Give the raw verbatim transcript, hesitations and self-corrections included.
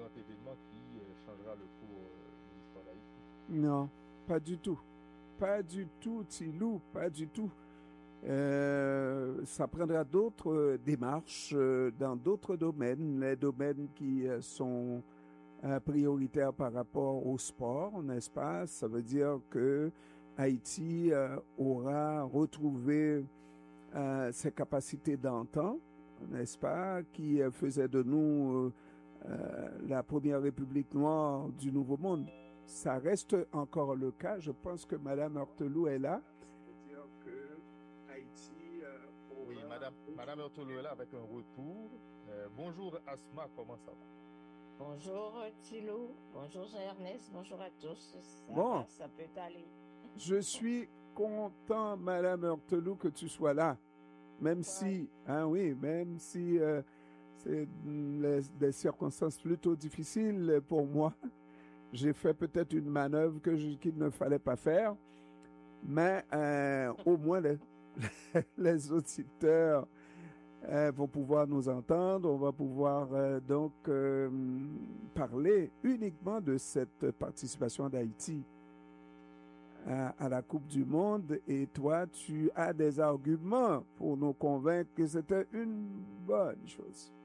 grand événement qui euh, changera le cours euh, de l'histoire d'Haïti. Non, pas du tout. Pas du tout, Tilou, pas du tout. Euh, ça prendra d'autres euh, démarches euh, dans d'autres domaines, les domaines qui euh, sont euh, prioritaires par rapport au sport, n'est-ce pas? Ça veut dire que Haïti euh, aura retrouvé euh, ses capacités d'antan, n'est-ce pas, qui euh, faisait de nous euh, euh, la première république noire du Nouveau Monde. Ça reste encore le cas. Je pense que Madame Hortelou est là. Ça veut dire que Haïti euh, Oui, aura Madame, Madame Ertolo est là avec un retour. Euh, bonjour Asma, comment ça va? Bonjour Thilo, bonjour Ernest, bonjour à tous. Ça bon. va, ça peut aller. Je suis content, Madame Hortelou, que tu sois là. Même si, hein, oui, même si euh, c'est les, des circonstances plutôt difficiles pour moi. J'ai fait peut-être une manœuvre que je, qu'il ne fallait pas faire, mais euh, au moins les, les auditeurs euh, vont pouvoir nous entendre. On va pouvoir euh, donc euh, parler uniquement de cette participation d'Haïti à, à la Coupe du Monde. Et toi, tu as des arguments pour nous convaincre que c'était une bonne chose.